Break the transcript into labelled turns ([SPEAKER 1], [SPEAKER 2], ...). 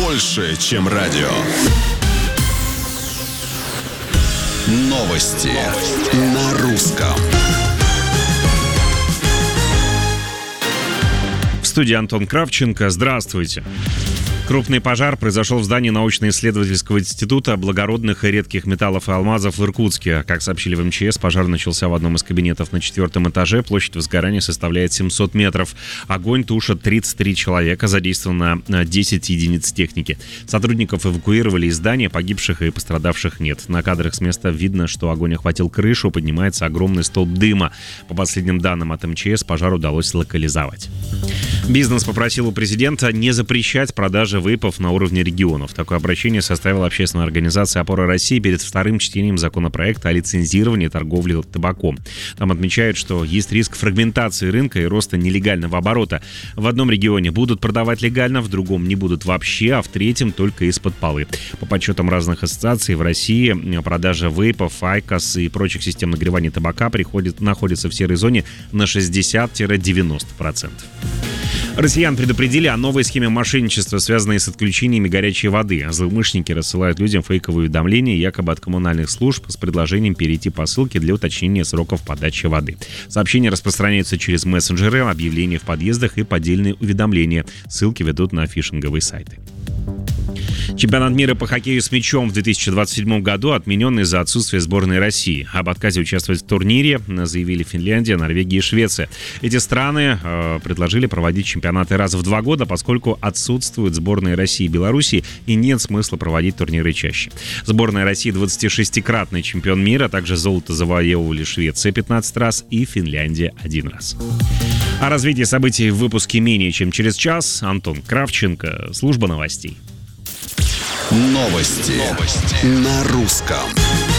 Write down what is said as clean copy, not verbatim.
[SPEAKER 1] больше, чем радио. Новости на русском.
[SPEAKER 2] В студии Антон Кравченко. Здравствуйте. Крупный пожар произошел в здании научно-исследовательского института благородных и редких металлов и алмазов в Иркутске. Как сообщили в МЧС, пожар начался в одном из кабинетов на 4-м этаже. Площадь возгорания составляет 700 метров. Огонь тушат 33 человека, задействовано 10 единиц техники. Сотрудников эвакуировали из здания, погибших и пострадавших нет. На кадрах с места видно, что огонь охватил крышу, поднимается огромный столб дыма. По последним данным от МЧС, пожар удалось локализовать. Бизнес попросил у президента не запрещать продажи вейпов на уровне регионов. Такое обращение составила общественная организация «Опора России» перед вторым чтением законопроекта о лицензировании торговли табаком. Там отмечают, что есть риск фрагментации рынка и роста нелегального оборота. В одном регионе будут продавать легально, в другом не будут вообще, а в третьем только из-под полы. По подсчетам разных ассоциаций, в России продажа вейпов, айкос и прочих систем нагревания табака находится в серой зоне на 60-90%. Россиян предупредили о новой схеме мошенничества, связанной с отключениями горячей воды. Злоумышленники рассылают людям фейковые уведомления якобы от коммунальных служб с предложением перейти по ссылке для уточнения сроков подачи воды. Сообщения распространяются через мессенджеры, объявления в подъездах и поддельные уведомления. Ссылки ведут на фишинговые сайты. Чемпионат мира по хоккею с мячом в 2027 году отменен из-за отсутствия сборной России. Об отказе участвовать в турнире заявили Финляндия, Норвегия и Швеция. Эти страны предложили проводить чемпионаты раз в 2 года, поскольку отсутствуют сборные России и Белоруссии и нет смысла проводить турниры чаще. Сборная России 26-кратный чемпион мира, также золото завоевывали Швеция 15 раз и Финляндия 1 раз. О развитии событий в выпуске менее чем через час. Антон Кравченко, служба новостей.
[SPEAKER 1] Новости на русском.